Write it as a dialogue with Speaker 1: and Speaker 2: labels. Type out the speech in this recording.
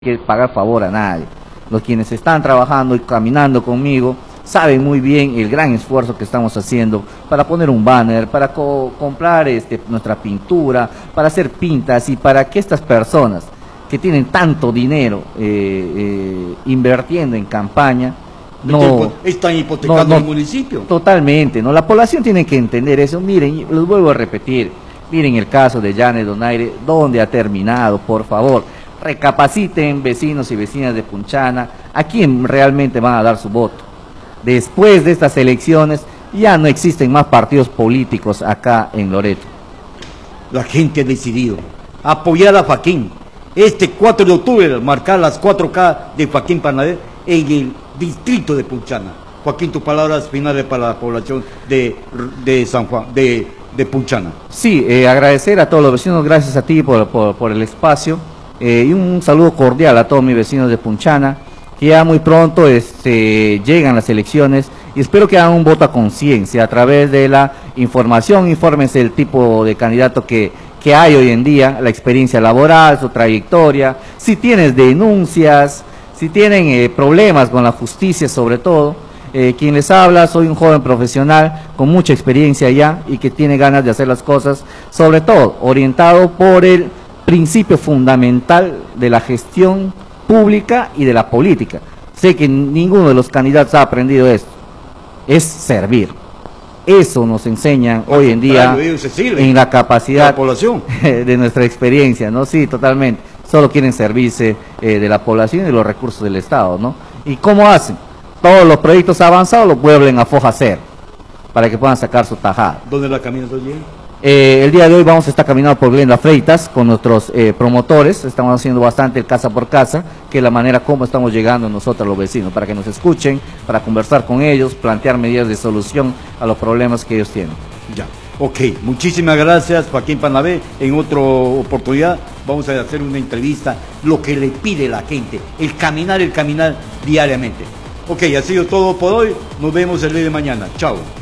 Speaker 1: que pagar favor a nadie. Los quienes están trabajando y caminando conmigo saben muy bien el gran esfuerzo que estamos haciendo para poner un banner, para comprar nuestra pintura, para hacer pintas y para que estas personas que tienen tanto dinero invirtiendo en campaña,
Speaker 2: están hipotecando el municipio.
Speaker 1: Totalmente, ¿no? La población tiene que entender eso. Miren, los vuelvo a repetir, miren el caso de Janet Donaire, ¿dónde ha terminado? Por favor, recapaciten, vecinos y vecinas de Punchana, a quién realmente van a dar su voto. Después de estas elecciones ya no existen más partidos políticos acá en Loreto.
Speaker 2: La gente ha decidido apoyar a Joaquín. Este 4 de octubre, marcar las 4K de Joaquín Parnavé en el distrito de Punchana. Joaquín, tus palabras finales para la población de San Juan, de Punchana.
Speaker 1: Sí, agradecer a todos los vecinos, gracias a ti por el espacio, y un saludo cordial a todos mis vecinos de Punchana, que ya muy pronto llegan las elecciones y espero que hagan un voto a conciencia a través de la información. Infórmense del tipo de candidato que hay hoy en día, la experiencia laboral, su trayectoria, si tienes denuncias, si tienen problemas con la justicia sobre todo. Quien les habla, soy un joven profesional con mucha experiencia ya y que tiene ganas de hacer las cosas, sobre todo orientado por el principio fundamental de la gestión pública y de la política. Sé que ninguno de los candidatos ha aprendido esto, es servir. Eso nos enseñan hoy en día en la capacidad de nuestra experiencia, ¿no? Sí, totalmente. Solo quieren servirse de la población y de los recursos del Estado, ¿no? ¿Y cómo hacen? Todos los proyectos avanzados los vuelven a foja cero para que puedan sacar su tajada.
Speaker 2: ¿Dónde la caminas hoy?
Speaker 1: El día de hoy vamos a estar caminando por Glenda Freitas con nuestros promotores. Estamos haciendo bastante el casa por casa, que es la manera como estamos llegando nosotros los vecinos, para que nos escuchen, para conversar con ellos, plantear medidas de solución a los problemas que ellos tienen.
Speaker 2: Ya, ok, muchísimas gracias Joaquín Parnavé. En otra oportunidad vamos a hacer una entrevista, lo que le pide la gente, el caminar diariamente. Ok, ha sido todo por hoy, nos vemos el día de mañana, chao.